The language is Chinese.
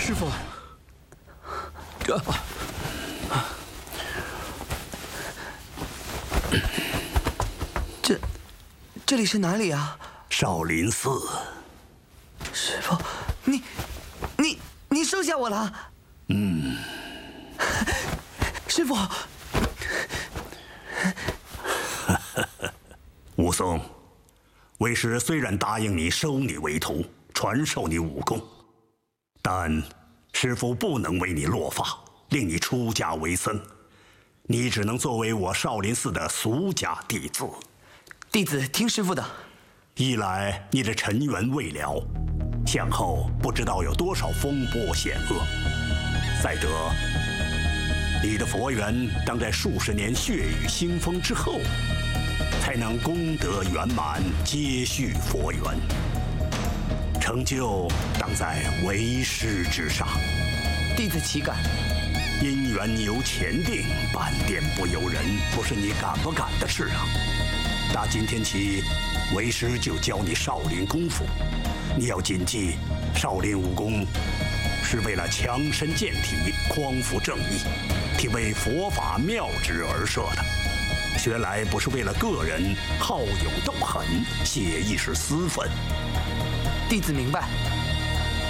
师傅， 这里是哪里啊？ 少林寺。 师傅，你收下我了？师傅。 武松，为师虽然答应你收你为徒，传授你武功，但师父不能为你落发，令你出家为僧，你只能作为我少林寺的俗家弟子。 弟子听师父的。 一来你的尘缘未了，向后不知道有多少风波险恶；再者，你的佛缘当在数十年血雨腥风之后，才能功德圆满，接续佛缘。成就当在为师之上。 弟子岂敢？ 姻缘由前定，半点不由人，不是你敢不敢的事啊！打今天起，为师就教你少林功夫。你要谨记，少林武功是为了强身健体、匡扶正义，体为佛法妙旨而设的。学来不是为了个人好勇斗狠、写一时私愤。 弟子明白。